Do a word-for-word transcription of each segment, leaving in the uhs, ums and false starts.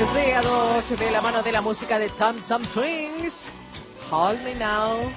de A dos, de la mano de la música de Tom Some Twins. Hold Me Now.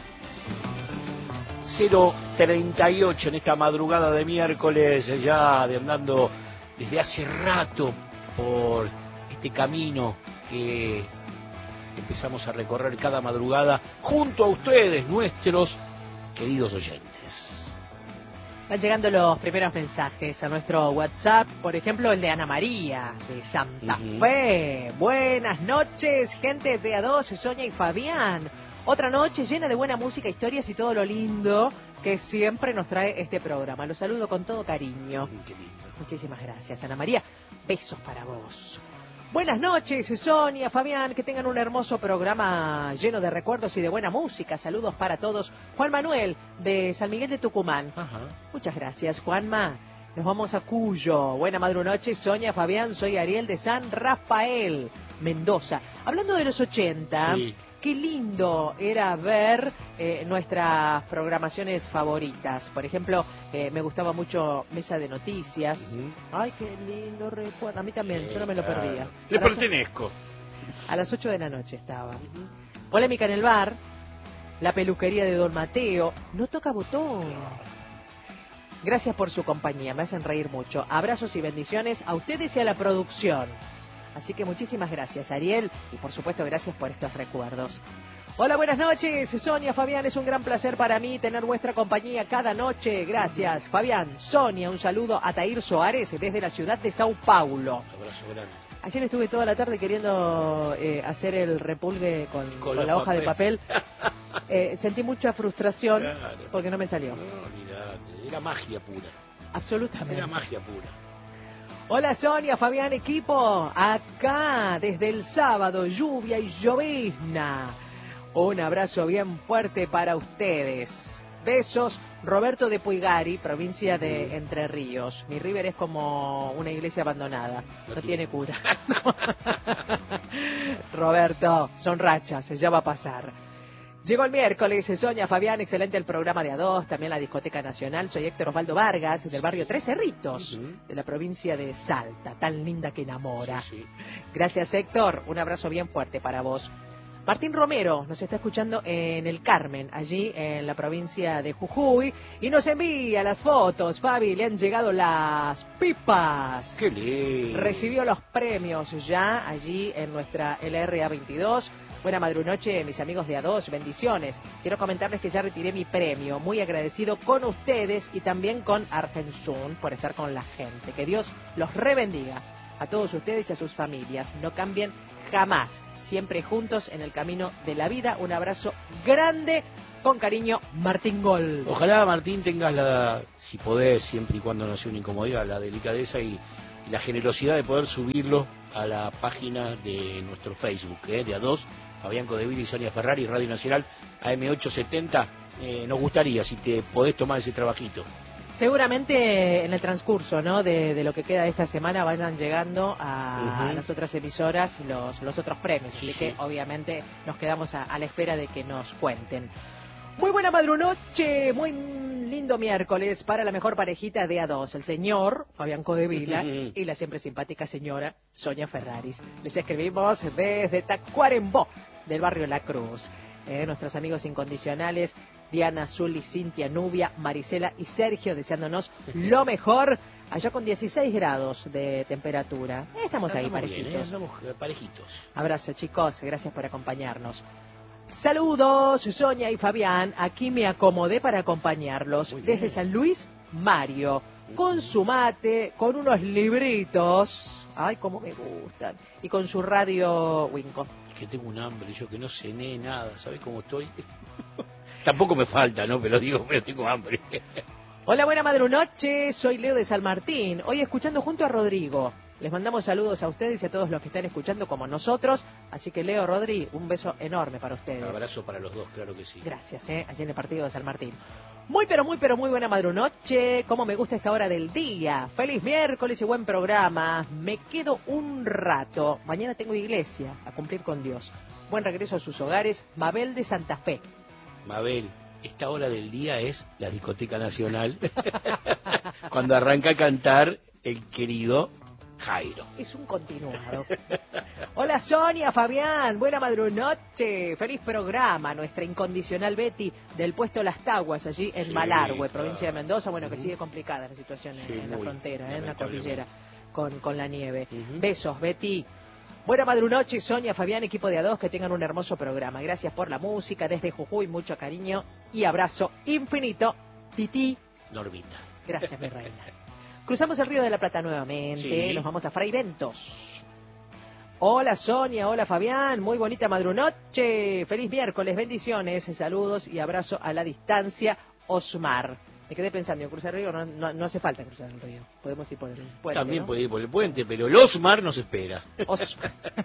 cero treinta y ocho en esta madrugada de miércoles, ya de andando desde hace rato por este camino que empezamos a recorrer cada madrugada junto a ustedes, nuestros queridos oyentes. Van llegando los primeros mensajes a nuestro WhatsApp, por ejemplo el de Ana María de Santa uh-huh. Fe. Buenas noches, gente de A dos, Sonia y Fabián. Otra noche llena de buena música, historias y todo lo lindo que siempre nos trae este programa. Los saludo con todo cariño. Qué lindo. Muchísimas gracias, Ana María. Besos para vos. Buenas noches, Sonia, Fabián, que tengan un hermoso programa lleno de recuerdos y de buena música. Saludos para todos. Juan Manuel, de San Miguel de Tucumán. Ajá. Muchas gracias, Juanma. Nos vamos a Cuyo. Buena madrunoche, Sonia, Fabián. Soy Ariel de San Rafael, Mendoza. Hablando de los ochenta, sí. Qué lindo era ver eh, nuestras programaciones favoritas. Por ejemplo, eh, me gustaba mucho Mesa de Noticias. Uh-huh. Ay, qué lindo recuerdo. A mí también, sí, yo no me lo claro. perdía. Le pertenezco. A las ocho de la noche estaba. Uh-huh. Polémica en el bar. La peluquería de Don Mateo. No toca botón. Gracias por su compañía, me hacen reír mucho. Abrazos y bendiciones a ustedes y a la producción. Así que muchísimas gracias, Ariel, y por supuesto gracias por estos recuerdos. Hola, buenas noches, Sonia, Fabián, es un gran placer para mí tener vuestra compañía cada noche. Gracias, Fabián, Sonia, un saludo a Tair Soares desde la ciudad de Sao Paulo. Abrazo grande. Ayer estuve toda la tarde queriendo eh, hacer el repulgue con, con, con la hoja papel. de papel. Eh, sentí mucha frustración claro. porque no me salió. No, olvidate, era magia pura. Absolutamente. Era magia pura. Hola Sonia, Fabián, equipo, acá desde el sábado, lluvia y llovizna. Un abrazo bien fuerte para ustedes. Besos, Roberto de Puigari, provincia de Entre Ríos. Mi River es como una iglesia abandonada, no, no tiene cura. Roberto, son rachas, ya va a pasar. Llegó el miércoles, Sonia, Fabián, excelente el programa de A dos, también la Discoteca Nacional. Soy Héctor Osvaldo Vargas, del barrio Tres Cerritos, uh-huh. de la provincia de Salta, tan linda que enamora. Sí, sí. Gracias, Héctor, un abrazo bien fuerte para vos. Martín Romero nos está escuchando en el Carmen, allí en la provincia de Jujuy, y nos envía las fotos. Fabi, le han llegado las pipas. ¡Qué lindo! Recibió los premios ya allí en nuestra L R A veintidós. Buena madrunoche, mis amigos de A dos, bendiciones. Quiero comentarles que ya retiré mi premio, muy agradecido con ustedes y también con Argensun por estar con la gente. Que Dios los rebendiga a todos ustedes y a sus familias. No cambien jamás, siempre juntos en el camino de la vida. Un abrazo grande, con cariño, Martín Gol. Ojalá, Martín, tengas la, si podés, siempre y cuando no sea una incomodidad, la delicadeza y, y la generosidad de poder subirlo a la página de nuestro Facebook, ¿eh? de A dos. Fabián Codevila y Sonia Ferrari, Radio Nacional A M ochocientos setenta. Eh, nos gustaría si te podés tomar ese trabajito. Seguramente en el transcurso, ¿no? de, de lo que queda de esta semana vayan llegando a, uh-huh. a las otras emisoras los, los otros premios. Sí, así sí. que obviamente nos quedamos a, a la espera de que nos cuenten. Muy buena madrunoche, muy lindo miércoles para la mejor parejita de A dos, el señor Fabián Codevila y la siempre simpática señora Sonia Ferraris. Les escribimos desde Tacuarembó, del barrio La Cruz. Eh, nuestros amigos incondicionales, Diana, Zuli, Cintia, Nubia, Marisela y Sergio, deseándonos lo mejor, allá con dieciséis grados de temperatura. Eh, estamos ahí, estamos parejitos. Bien, ¿eh? Estamos parejitos. Abrazo, chicos, gracias por acompañarnos. Saludos, Sonia y Fabián, aquí me acomodé para acompañarlos desde San Luis, Mario, con su mate, con unos libritos, ay, cómo me gustan, y con su radio Winco. Que tengo un hambre, yo que no cené nada, ¿sabés cómo estoy? Tampoco me falta, ¿no? Pero digo, pero tengo hambre. Hola, buena madrunoche, soy Leo de San Martín, hoy escuchando junto a Rodrigo. Les mandamos saludos a ustedes y a todos los que están escuchando como nosotros. Así que Leo, Rodri, un beso enorme para ustedes. Un abrazo para los dos, claro que sí. Gracias, eh, allí en el partido de San Martín. Muy pero muy pero muy buena madrunoche. Cómo me gusta esta hora del día. Feliz miércoles y buen programa. Me quedo un rato. Mañana tengo iglesia a cumplir con Dios. Buen regreso a sus hogares. Mabel de Santa Fe. Mabel, esta hora del día es la Discoteca Nacional. Cuando arranca a cantar el querido Jairo. Es un continuado. Hola. Hola Sonia, Fabián, buena madrunoche, feliz programa, nuestra incondicional Betty del puesto Las Taguas, allí en Sí, Malargüe, claro. provincia de Mendoza, bueno, que Uh-huh. sigue complicada la situación en, Sí, en la muy, frontera, eh, en la lamentablemente. cordillera, con, con la nieve. Uh-huh. Besos, Betty. Buena madrunoche, Sonia, Fabián, equipo de A dos, que tengan un hermoso programa. Gracias por la música, desde Jujuy, mucho cariño y abrazo infinito, Titi. Normita. Gracias, mi reina. Cruzamos el Río de la Plata nuevamente, Sí. nos vamos a Fray Ventos. Hola Sonia, hola Fabián, muy bonita madrunoche, feliz miércoles, bendiciones, saludos y abrazo a la distancia, Osmar. Me quedé pensando, en cruzar el río no, no, no hace falta cruzar el río, podemos ir por el puente, También ¿no? puede ir por el puente, pero el Osmar nos espera. Os...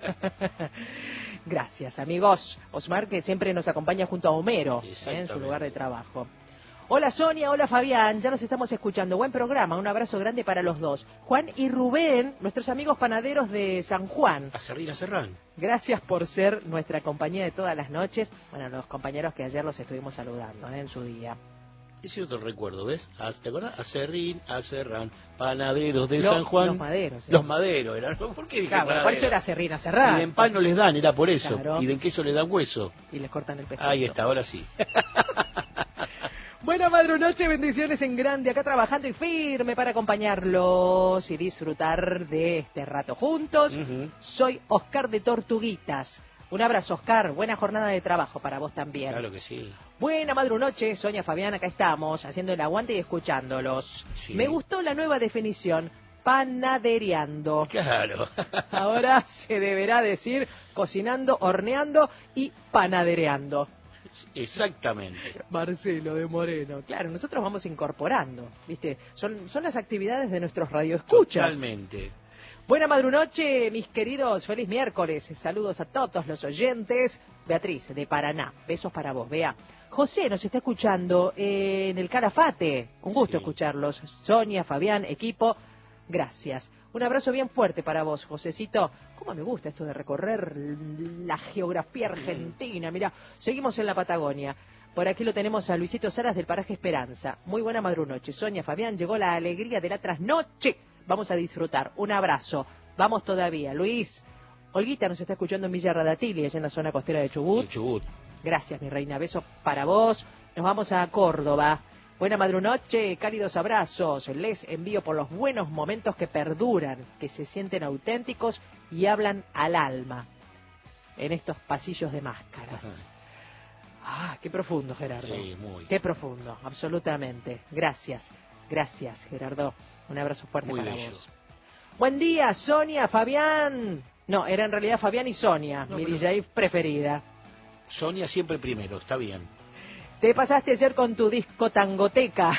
Gracias, amigos. Osmar, que siempre nos acompaña junto a Homero, ¿eh? En su lugar de trabajo. Hola Sonia, hola Fabián, ya nos estamos escuchando. Buen programa, un abrazo grande para los dos. Juan y Rubén, nuestros amigos panaderos de San Juan. Acerrín, Acerrán. Gracias por ser nuestra compañía de todas las noches. Bueno, los compañeros que ayer los estuvimos saludando, ¿eh? En su día. Ese otro recuerdo, ¿ves? ¿Te acuerdas? Acerrín, Acerrán, panaderos de Lo, San Juan. Los maderos. ¿Sí? Los maderos eran. ¿Por qué dije claro, panadero? por eso era Acerrín, Acerrán. Y en pan no les dan, era por eso. Claro. Y de en queso les dan hueso. Y les cortan el pescuezo. Ahí está, ahora sí. Buena madrunoche, bendiciones en grande, acá trabajando y firme para acompañarlos y disfrutar de este rato juntos. Uh-huh. Soy Oscar de Tortuguitas. Un abrazo, Oscar. Buena jornada de trabajo para vos también. Claro que sí. Buena madrunoche, Sonia, Fabián, acá estamos, haciendo el aguante y escuchándolos. Sí. Me gustó la nueva definición, panadereando. Claro. Ahora se deberá decir cocinando, horneando y panadereando. Exactamente. Marcelo de Moreno. Claro, nosotros vamos incorporando, ¿viste? Son, son las actividades de nuestros radioescuchas. Totalmente. Buena madrunoche, mis queridos. Feliz miércoles. Saludos a todos los oyentes. Beatriz, de Paraná. Besos para vos, Bea. José nos está escuchando eh, en el Calafate. Un gusto Sí. escucharlos. Sonia, Fabián, equipo. Gracias. Un abrazo bien fuerte para vos, Josecito. ¿Cómo me gusta esto de recorrer la geografía argentina? Mirá, seguimos en la Patagonia. Por aquí lo tenemos a Luisito Saras del Paraje Esperanza. Muy buena madrunoche. Sonia, Fabián, llegó la alegría de la trasnoche. Vamos a disfrutar. Un abrazo. Vamos todavía. Luis, Olguita nos está escuchando en Villa Radatili, allá en la zona costera de Chubut. Sí, Chubut. Gracias, mi reina. Besos para vos. Nos vamos a Córdoba. Buena madrunoche, cálidos abrazos. Les envío por los buenos momentos que perduran, que se sienten auténticos y hablan al alma en estos pasillos de máscaras. Ajá. Ah, qué profundo, Gerardo. Sí, muy. Qué profundo, absolutamente. Gracias, gracias, Gerardo. Un abrazo fuerte Muy para bello. vos. Buen día, Sonia, Fabián. No, era en realidad Fabián y Sonia, No, mi pero... D J preferida. Sonia siempre primero, está bien. Te pasaste ayer con tu disco Tangoteca.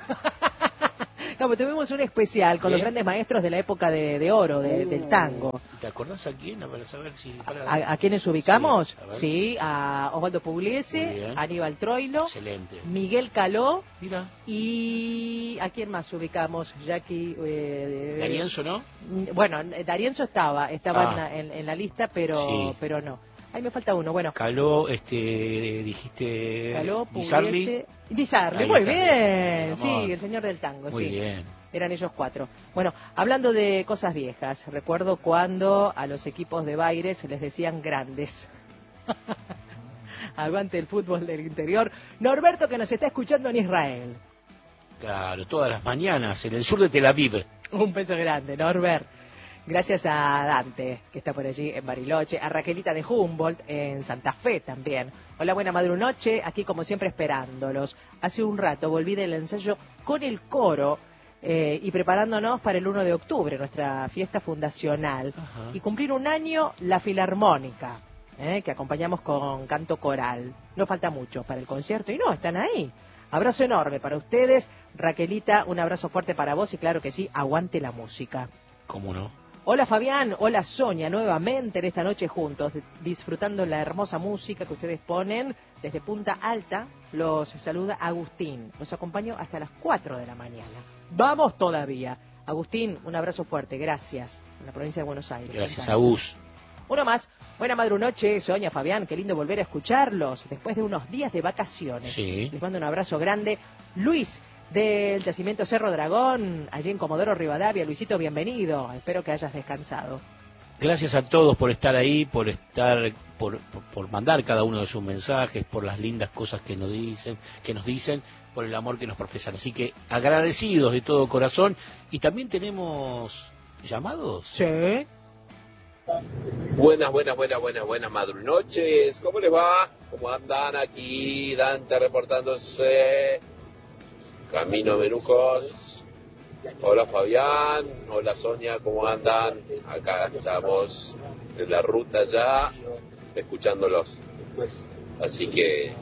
Como tuvimos un especial con ¿Eh? los grandes maestros de la época de, de oro, de, Uh, del tango. ¿Te acordás a quién? Para saber si... Para... ¿A, a quiénes ubicamos? Sí, a ver. Sí, a Osvaldo Muy Pugliese, bien. Aníbal Troilo, Excelente. Miguel Caló Mira. y... ¿a quién más ubicamos? Jackie... Eh, Darienzo, ¿no? Bueno, Darienzo estaba, estaba Ah. en, la, en, en la lista, pero, Sí. pero no. Ahí me falta uno, bueno. Caló, este, dijiste... Caló, Guisarli. Pugliese... Guisarli, Ahí muy está, bien. mi Sí, amor. el señor del tango, Muy sí. bien. Eran ellos cuatro. Bueno, hablando de cosas viejas, recuerdo cuando a los equipos de Baires les decían grandes. Aguante el fútbol del interior. Norberto, que nos está escuchando en Israel. Claro, todas las mañanas en el sur de Tel Aviv. Un beso grande, Norbert. Gracias a Dante, que está por allí en Bariloche, a Raquelita de Humboldt en Santa Fe también. Hola, buena madrunoche, aquí como siempre esperándolos. Hace un rato volví del ensayo con el coro eh, y preparándonos para el uno de octubre, nuestra fiesta fundacional. Ajá. Y cumplir un año la Filarmónica, eh, que acompañamos con canto coral. No falta mucho para el concierto y no, están ahí. Abrazo enorme para ustedes. Raquelita, un abrazo fuerte para vos y claro que sí, aguante la música. ¿Cómo no? Hola Fabián, hola Sonia, nuevamente en esta noche juntos, disfrutando la hermosa música que ustedes ponen desde Punta Alta. Los saluda Agustín, los acompaño hasta las cuatro de la mañana. ¡Vamos todavía! Agustín, un abrazo fuerte, gracias. En la provincia de Buenos Aires. Gracias, Agus. Uno más. Buena madrunoche, Sonia, Fabián, qué lindo volver a escucharlos después de unos días de vacaciones. Sí. Les mando un abrazo grande. Luis, del Yacimiento Cerro Dragón, allí en Comodoro Rivadavia. Luisito, bienvenido. Espero que hayas descansado. Gracias a todos por estar ahí, por estar, por, por, por mandar cada uno de sus mensajes, por las lindas cosas que nos dicen, que nos dicen, por el amor que nos profesan. Así que agradecidos de todo corazón. Y también tenemos llamados. Sí. Buenas, buenas, buenas, buenas, buenas madrunoches. ¿Cómo les va? ¿Cómo andan aquí? Dante reportándose. Camino Menucos. Hola Fabián, hola Sonia, ¿cómo andan? Acá estamos en la ruta ya, escuchándolos. Así que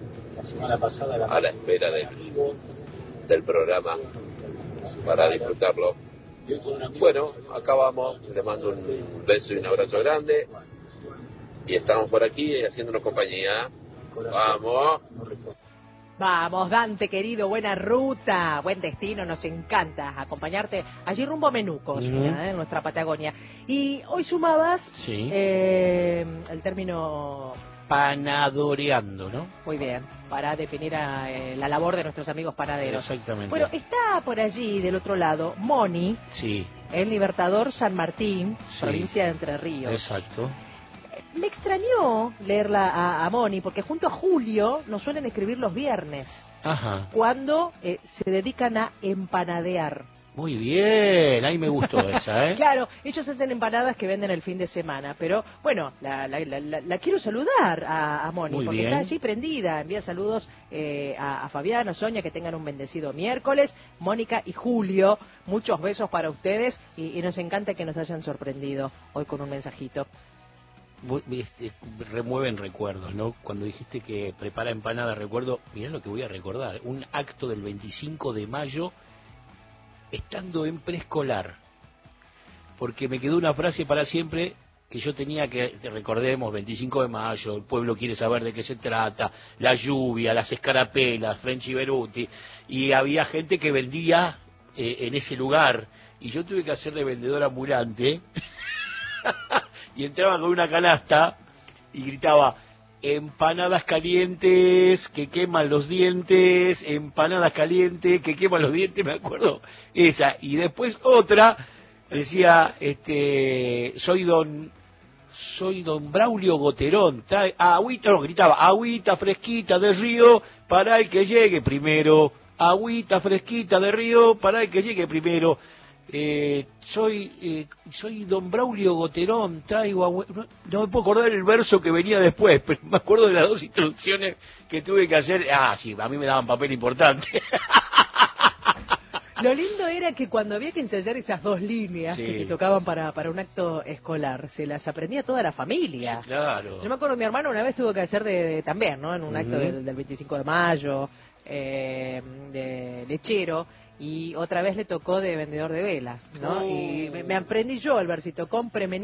a la espera de, del programa para disfrutarlo. Bueno, acá vamos, les mando un beso y un abrazo grande. Y estamos por aquí haciéndonos compañía. Vamos. Vamos, Dante, querido, buena ruta, buen destino, nos encanta acompañarte allí rumbo a Menucos, Uh-huh. mira, eh, en nuestra Patagonia. Y hoy sumabas Sí. eh, el término... Panadoreando, ¿no? Muy bien, para definir a, eh, la labor de nuestros amigos panaderos. Exactamente. Bueno, está por allí, del otro lado, Moni, Sí, el Libertador San Martín, Sí. provincia de Entre Ríos. exacto. Me extrañó leerla a, a Moni, porque junto a Julio nos suelen escribir los viernes, Ajá. cuando eh, se dedican a empanadear. Muy bien, ahí me gustó esa, ¿eh? Claro, ellos hacen empanadas que venden el fin de semana, pero bueno, la, la, la, la, la quiero saludar a, a Moni, Muy porque bien. está allí prendida. Envía saludos eh, a, a Fabián, a Sonia, que tengan un bendecido miércoles, Mónica y Julio, muchos besos para ustedes y, y nos encanta que nos hayan sorprendido hoy con un mensajito. Voy- este, remueven recuerdos, ¿no? Cuando dijiste que prepara empanadas, recuerdo, mirá lo que voy a recordar, un acto del veinticinco de mayo, estando en preescolar, porque me quedó una frase para siempre que yo tenía que, recordemos, veinticinco de mayo, el pueblo quiere saber de qué se trata, la lluvia, las escarapelas, Frenchy Beruti, y había gente que vendía eh, en ese lugar, y yo tuve que hacer de vendedor ambulante, y entraba con una canasta y gritaba: empanadas calientes que queman los dientes, empanadas calientes que queman los dientes, me acuerdo esa. Y después otra decía, este, soy don soy don Braulio Goterón, trae agüita, no, gritaba, agüita fresquita de río para el que llegue primero, agüita fresquita de río para el que llegue primero. Eh, soy eh, soy don Braulio Goterón, traigo agua... no, no me puedo acordar el verso que venía después, pero me acuerdo de las dos introducciones que tuve que hacer. Ah, sí, a mí me daban papel importante. Lo lindo era que cuando había que ensayar esas dos líneas Sí. que te tocaban para, para un acto escolar, se las aprendía toda la familia. Sí, claro. Yo me acuerdo, mi hermano una vez tuvo que hacer de, de- también, ¿no? En un acto Ujú. del, del veinticinco de mayo, eh, de lechero, y otra vez le tocó de vendedor de velas, ¿no? Oh. Y me, me aprendí yo el versito, cómpreme